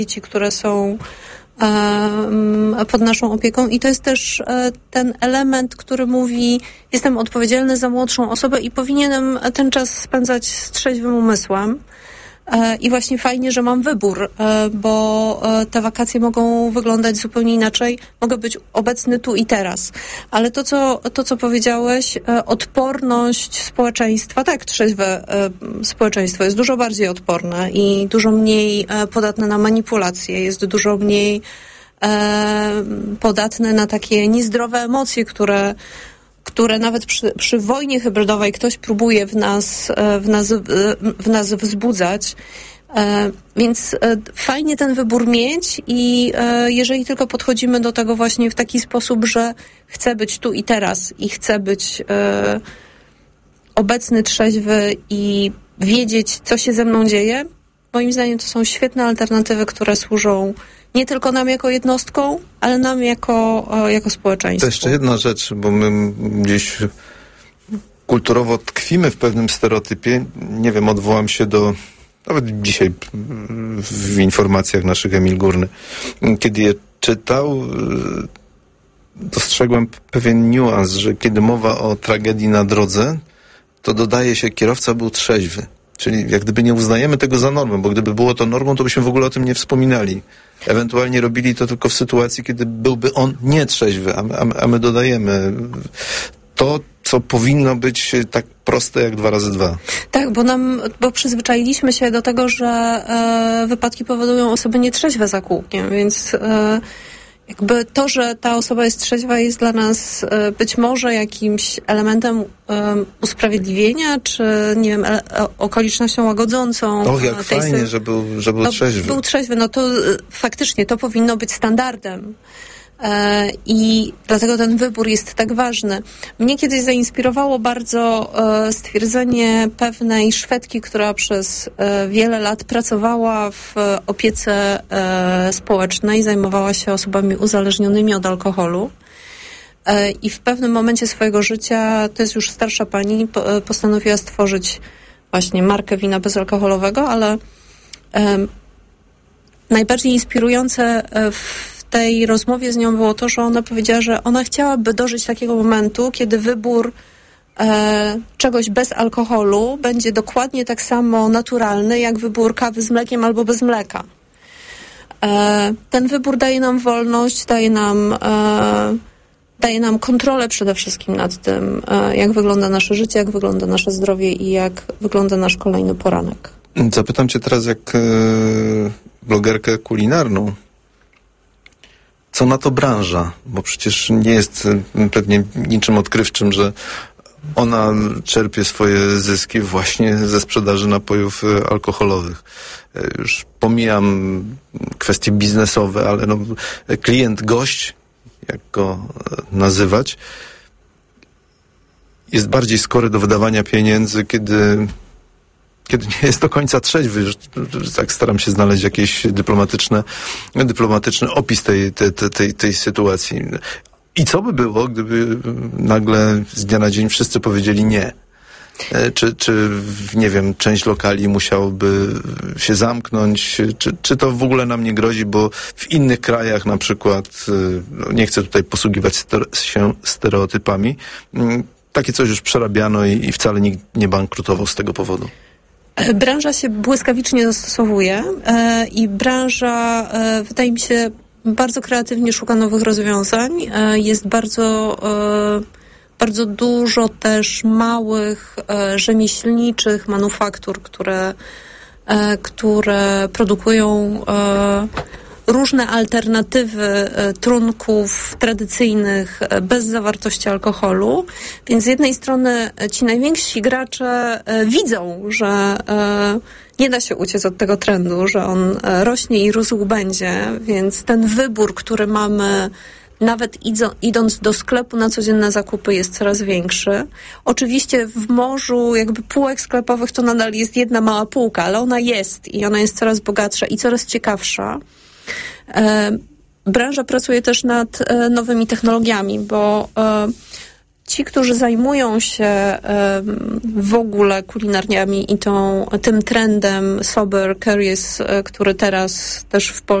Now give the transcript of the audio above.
dzieci, które są pod naszą opieką i to jest też ten element, który mówi, jestem odpowiedzialny za młodszą osobę i powinienem ten czas spędzać z trzeźwym umysłem. I właśnie fajnie, że mam wybór, bo te wakacje mogą wyglądać zupełnie inaczej. Mogę być obecny tu i teraz. Ale to, co powiedziałeś, odporność społeczeństwa, tak, trzeźwe społeczeństwo jest dużo bardziej odporne i dużo mniej podatne na manipulacje, jest dużo mniej podatne na takie niezdrowe emocje, które nawet przy wojnie hybrydowej ktoś próbuje w nas wzbudzać. Więc fajnie ten wybór mieć i jeżeli tylko podchodzimy do tego właśnie w taki sposób, że chcę być tu i teraz i chcę być obecny, trzeźwy i wiedzieć, co się ze mną dzieje, moim zdaniem to są świetne alternatywy, które służą nie tylko nam jako jednostkom, ale nam jako społeczeństwu. To jeszcze jedna rzecz, bo my gdzieś kulturowo tkwimy w pewnym stereotypie. Nie wiem, odwołam się do, nawet dzisiaj w informacjach naszych Emil Górny, kiedy je czytał, dostrzegłem pewien niuans, że kiedy mowa o tragedii na drodze, to dodaje się, kierowca był trzeźwy. Czyli jak gdyby nie uznajemy tego za normę, bo gdyby było to normą, to byśmy w ogóle o tym nie wspominali. Ewentualnie robili to tylko w sytuacji, kiedy byłby on nietrzeźwy, a my dodajemy to, co powinno być tak proste jak 2 razy 2. Tak, bo przyzwyczailiśmy się do tego, że wypadki powodują osoby nietrzeźwe za kółkiem, więc jakby to, że ta osoba jest trzeźwa, jest dla nas być może jakimś elementem usprawiedliwienia, czy nie wiem, okolicznością łagodzącą. Och, jak fajnie, że był trzeźwy. Był trzeźwy, no to faktycznie to powinno być standardem. I dlatego ten wybór jest tak ważny. Mnie kiedyś zainspirowało bardzo stwierdzenie pewnej Szwedki, która przez wiele lat pracowała w opiece społecznej, zajmowała się osobami uzależnionymi od alkoholu. I w pewnym momencie swojego życia, to jest już starsza pani, postanowiła stworzyć właśnie markę wina bezalkoholowego, ale najbardziej inspirujące w tej rozmowie z nią było to, że ona powiedziała, że ona chciałaby dożyć takiego momentu, kiedy wybór czegoś bez alkoholu będzie dokładnie tak samo naturalny, jak wybór kawy z mlekiem albo bez mleka. Ten wybór daje nam wolność, daje nam kontrolę przede wszystkim nad tym, jak wygląda nasze życie, jak wygląda nasze zdrowie i jak wygląda nasz kolejny poranek. Zapytam cię teraz jak blogerkę kulinarną. Co na to branża? Bo przecież nie jest pewnie niczym odkrywczym, że ona czerpie swoje zyski właśnie ze sprzedaży napojów alkoholowych. Już pomijam kwestie biznesowe, ale no, klient, gość, jak go nazywać, jest bardziej skory do wydawania pieniędzy, kiedy nie jest do końca trzeźwy. Tak staram się znaleźć jakieś dyplomatyczny opis tej sytuacji. I co by było, gdyby nagle z dnia na dzień wszyscy powiedzieli nie? Czy nie wiem, część lokali musiałoby się zamknąć? Czy to w ogóle nam nie grozi, bo w innych krajach na przykład, nie chcę tutaj posługiwać się stereotypami, takie coś już przerabiano i wcale nikt nie bankrutował z tego powodu. Branża się błyskawicznie dostosowuje i branża, wydaje mi się, bardzo kreatywnie szuka nowych rozwiązań. Jest bardzo dużo też małych, rzemieślniczych manufaktur, które produkują różne alternatywy trunków tradycyjnych bez zawartości alkoholu. Więc z jednej strony ci najwięksi gracze widzą, że nie da się uciec od tego trendu, że on rośnie i rósł będzie, więc ten wybór, który mamy nawet idąc do sklepu na codzienne zakupy, jest coraz większy. Oczywiście w morzu jakby półek sklepowych to nadal jest jedna mała półka, ale ona jest i ona jest coraz bogatsza i coraz ciekawsza. Branża pracuje też nad nowymi technologiami, bo ci, którzy zajmują się w ogóle kulinarniami i tym trendem sober carries, który teraz też w Polsce